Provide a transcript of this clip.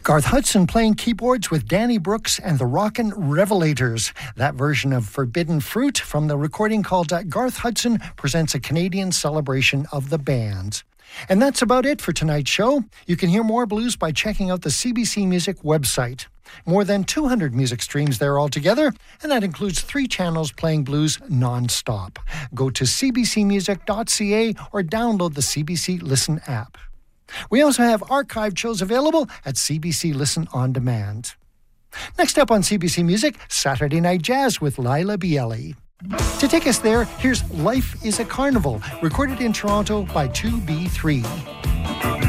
Garth Hudson playing keyboards with Danny Brooks and the Rockin' Revelators. That version of Forbidden Fruit from the recording called Garth Hudson Presents a Canadian Celebration of the Band. And that's about it for tonight's show. You can hear more blues by checking out the CBC Music website. More than 200 music streams there altogether, and that includes 3 channels playing blues non-stop. Go to cbcmusic.ca or download the CBC Listen app. We also have archived shows available at CBC Listen On Demand. Next up on CBC Music, Saturday Night Jazz with Lila Bielli. To take us there, here's Life is a Carnival, recorded in Toronto by 2B3.